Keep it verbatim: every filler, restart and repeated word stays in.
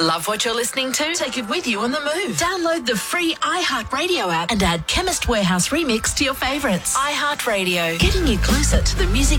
Love what you're listening to? Take it with you on the move. Download the free iHeartRadio app and add Chemist Warehouse Remix to your favourites. iHeartRadio, getting you closer to the music